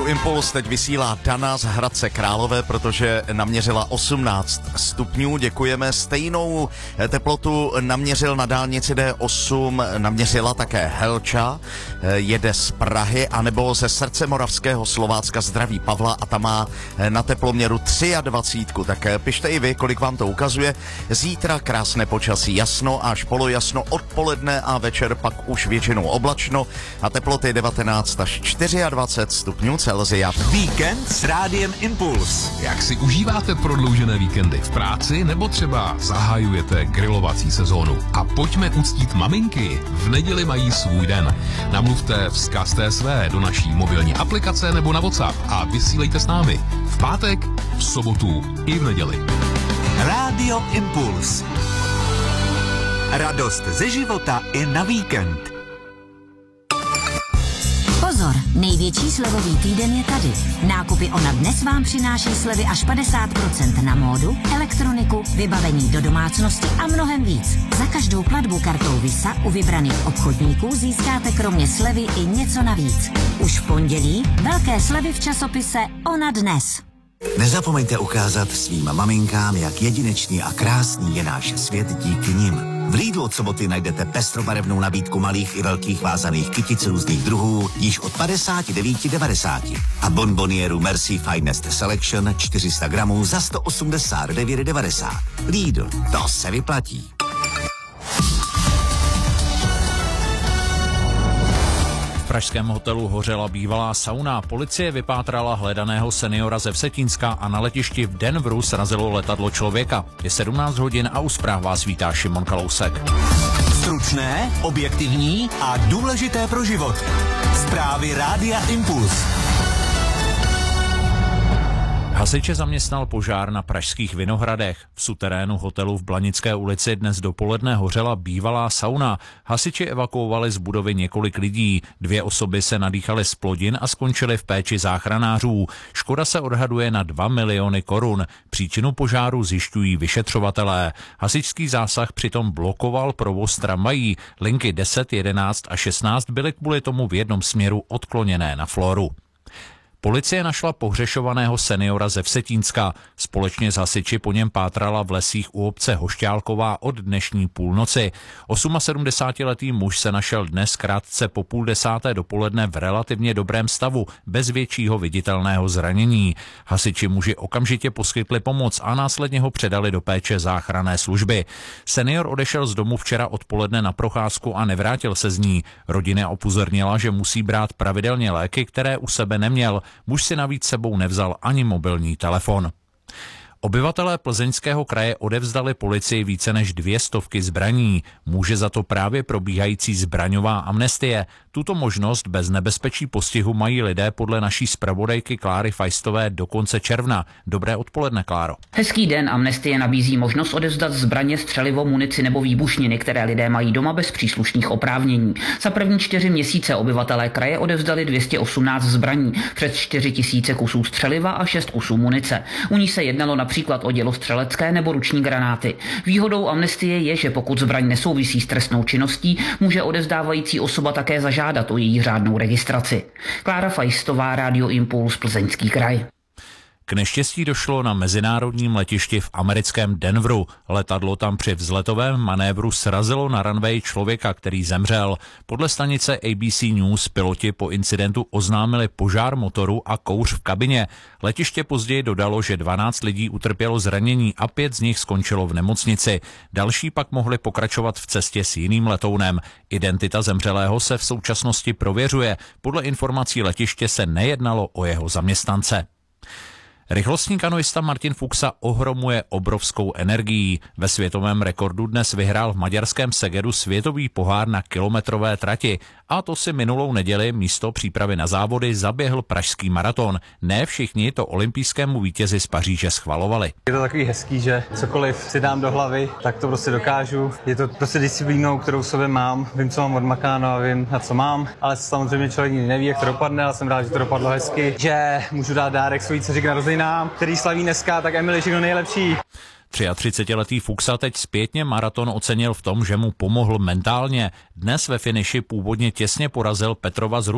Impuls teď vysílá Dana z Hradce Králové, protože naměřila 18 stupňů. Děkujeme. Stejnou teplotu naměřil na dálnici D8, naměřila také Helča, jede z Prahy, anebo ze srdce moravského Slovácka zdraví Pavla a ta má na teploměru 23. Tak pište i vy, kolik vám to ukazuje. Zítra krásné počasí, jasno až polojasno, odpoledne a večer pak už většinou oblačno a teploty 19 až 24 stupňů Celsia. Víkend s Rádiem Impuls. Jak si užíváte prodloužené víkendy v práci nebo třeba zahajujete grilovací sezónu? A pojďme uctít maminky. V neděli mají svůj den. Namluvte vzkaz své do naší mobilní aplikace nebo na WhatsApp a vysílejte s námi. V pátek, v sobotu i v neděli. Rádio Impuls. Radost ze života i na víkend. Pozor, největší slevový týden je tady. Nákupy Ona dnes vám přináší slevy až 50% na módu, elektroniku, vybavení do domácnosti a mnohem víc. Za každou platbu kartou Visa u vybraných obchodníků získáte kromě slevy i něco navíc. Už v pondělí velké slevy v časopise Ona dnes. Nezapomeňte ukázat svým maminkám, jak jedinečný a krásný je náš svět díky nim. V Lidlu od soboty najdete pestrobarevnou nabídku malých i velkých vázaných kytic různých druhů již od 59,90 a bonbonieru Merci Finest Selection 400 gramů za 189,90. Lidl, to se vyplatí. V pražském hotelu hořela bývalá sauna. Policie vypátrala hledaného seniora ze Vsetínska a na letišti v Denveru srazilo letadlo člověka. Je 17 hodin a u zpráv vás vítá Šimon Kalousek. Stručné, objektivní a důležité pro život. Zprávy Rádia Impuls. Hasiče zaměstnal požár na pražských Vinohradech. V suterénu hotelu v Blanické ulici dnes dopoledne hořela bývalá sauna. Hasiči evakuovali z budovy několik lidí. 2 osoby se nadýchaly z plodin a skončily v péči záchranářů. Škoda se odhaduje na 2 miliony korun. Příčinu požáru zjišťují vyšetřovatelé. Hasičský zásah přitom blokoval provoz tramvají. Linky 10, 11 a 16 byly kvůli tomu v jednom směru odkloněné na floru. Policie našla pohřešovaného seniora ze Vsetínska. Společně s hasiči po něm pátrala v lesích u obce Hošťálková od dnešní půlnoci. 78letý muž se našel dnes krátce po 9:30 dopoledne v relativně dobrém stavu, bez většího viditelného zranění. Hasiči muži okamžitě poskytli pomoc a následně ho předali do péče záchranné služby. Senior odešel z domu včera odpoledne na procházku a nevrátil se z ní. Rodina upozornila, že musí brát pravidelně léky, které u sebe neměl. Muž si navíc sebou nevzal ani mobilní telefon. Obyvatelé Plzeňského kraje odevzdali policii více než 200 zbraní. Může za to právě probíhající zbraňová amnestie. Tuto možnost bez nebezpečí postihu mají lidé podle naší zpravodajky Kláry Fajstové do konce června. Dobré odpoledne, Kláro. Hezký den. Amnestie nabízí možnost odevzdat zbraně, střelivo, munici nebo výbušniny, které lidé mají doma bez příslušných oprávnění. Za první 4 měsíce obyvatelé kraje odevzdali 218 zbraní, přes 4 000 kusů střeliva a 6 kusů munice. U ní se jednalo například o dělostřelecké nebo ruční granáty. Výhodou amnestie je, že pokud zbraň nesouvisí s trestnou činností, může odevzdávající osoba také zažádat o její řádnou registraci. Klára Fajstová, Rádio Impuls, Plzeňský kraj. K neštěstí došlo na mezinárodním letišti v americkém Denveru. Letadlo tam při vzletovém manévru srazilo na runway člověka, který zemřel. Podle stanice ABC News piloti po incidentu oznámili požár motoru a kouř v kabině. Letiště později dodalo, že 12 lidí utrpělo zranění a 5 z nich skončilo v nemocnici. Další pak mohli pokračovat v cestě s jiným letounem. Identita zemřelého se v současnosti prověřuje. Podle informací letiště se nejednalo o jeho zaměstnance. Rychlostní kanoista Martin Fuxa ohromuje obrovskou energií. Ve světovém rekordu dnes vyhrál v maďarském Segedu světový pohár na kilometrové trati. A to si minulou neděli místo přípravy na závody zaběhl pražský maraton. Ne všichni to olympijskému vítězi z Paříže schvalovali. Je to takový hezký, že cokoliv si dám do hlavy, tak to prostě dokážu. Je to prostě disciplínou, kterou v sobě mám. Vím, co mám odmakáno a vím, na co mám. Ale samozřejmě člověk nikdy neví, jak to dopadne, ale jsem rád, že to dopadlo hezky. Že můžu dát dárek svojí dceři k narozeninám, který slaví dneska, tak Emily, všechno nejlepší. 33letý Fuxa teď zpětně maraton ocenil v tom, že mu pomohl mentálně. Dnes ve finiši původně těsně porazil Petrova z